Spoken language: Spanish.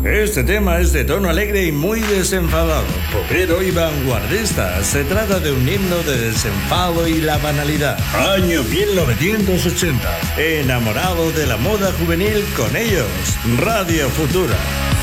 Este tema es de tono alegre y muy desenfadado, popero y vanguardista. Se trata de un himno de desenfado y la banalidad. Año 1980. Enamorado de la moda juvenil con ellos, Radio Futura.